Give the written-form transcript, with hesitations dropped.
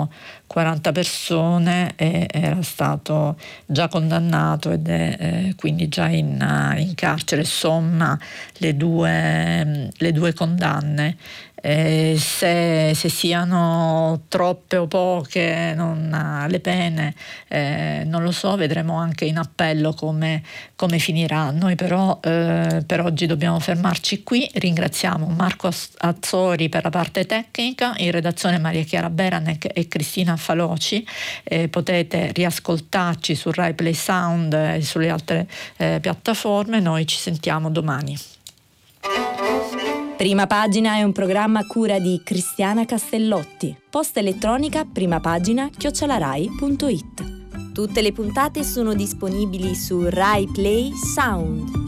almeno 40 persone e era stato già condannato ed è quindi già in carcere. Somma le due condanne. Se siano troppe o poche le pene, non lo so, vedremo anche in appello come finirà. Noi però per oggi dobbiamo fermarci qui. Ringraziamo Marco Azzori per la parte tecnica, in redazione Maria Chiara Beranec e Cristina Faloci. Potete riascoltarci su Rai Play Sound e sulle altre piattaforme. Noi ci sentiamo domani. Prima Pagina è un programma a cura di Cristiana Castellotti. Posta elettronica primapagina@rai.it. Tutte le puntate sono disponibili su Rai Play Sound.